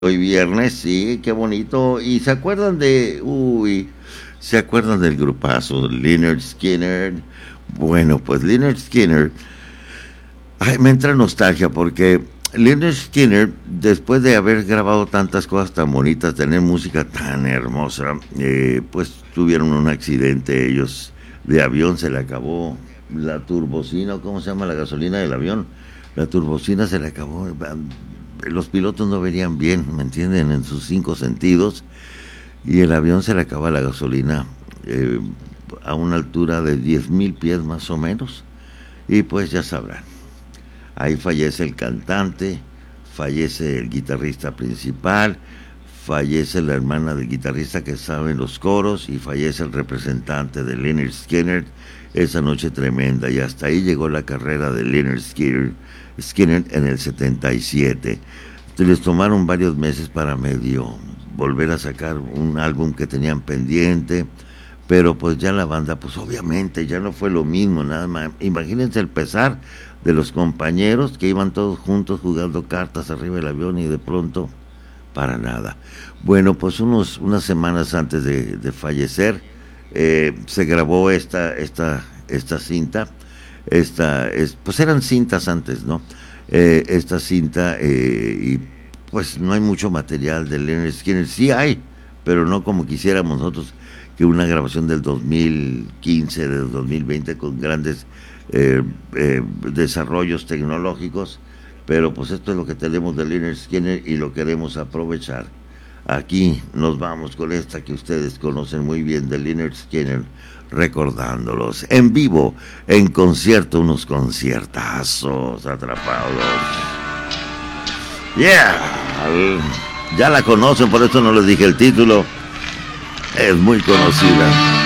Hoy viernes, sí, qué bonito. ¿Y se acuerdan se acuerdan del grupazo Lynyrd Skynyrd? Bueno, pues Lynyrd Skynyrd, ay, me entra nostalgia porque Lynyrd Skynyrd, después de haber grabado tantas cosas tan bonitas, tener música tan hermosa, pues tuvieron un accidente ellos de avión, se le acabó la turbocina, ¿cómo se llama la gasolina del avión? La turbocina se le acabó. Los pilotos no verían bien, ¿me entienden? En sus cinco sentidos, y el avión se le acaba la gasolina a una altura de 10,000 pies más o menos, y pues ya sabrán, ahí fallece el cantante, fallece el guitarrista principal, fallece la hermana del guitarrista que sabe los coros, y fallece el representante de Lynyrd Skynyrd. Esa noche tremenda, y hasta ahí llegó la carrera de Lynyrd Skynyrd en el 77. Les tomaron varios meses para medio volver a sacar un álbum que tenían pendiente, pero pues ya la banda, pues obviamente ya no fue lo mismo, nada más. Imagínense el pesar de los compañeros que iban todos juntos jugando cartas arriba del avión, y de pronto, para nada. Bueno, pues unas semanas antes de fallecer, se grabó esta cinta. Pues eran cintas antes, ¿no? Esta cinta, y pues no hay mucho material de Lynyrd Skynyrd. Sí hay, pero no como quisiéramos nosotros, que una grabación del 2015, del 2020, con grandes desarrollos tecnológicos. Pero pues esto es lo que tenemos de Lynyrd Skynyrd y lo queremos aprovechar. Aquí nos vamos con esta que ustedes conocen muy bien de Lynyrd Skynyrd, recordándolos en vivo, en concierto, unos conciertazos atrapados. Yeah, ya la conocen, por eso no les dije el título, es muy conocida.